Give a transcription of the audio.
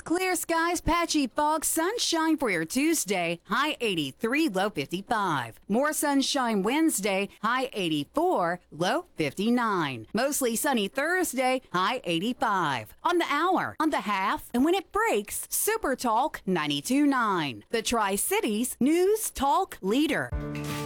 Clear skies, patchy fog, sunshine for your Tuesday, high 83, low 55. More sunshine Wednesday, high 84, low 59. Mostly sunny Thursday, high 85. On the hour, on the half, and when it breaks, Super Talk 92.9. The Tri-Cities News Talk Leader.